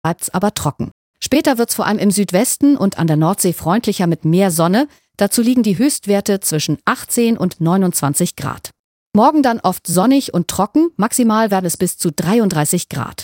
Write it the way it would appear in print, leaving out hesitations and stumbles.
bleibt's aber trocken. Später wird's vor allem im Südwesten und an der Nordsee freundlicher mit mehr Sonne. Dazu liegen die Höchstwerte zwischen 18 und 29 Grad. Morgen dann oft sonnig und trocken, maximal werden es bis zu 33 Grad.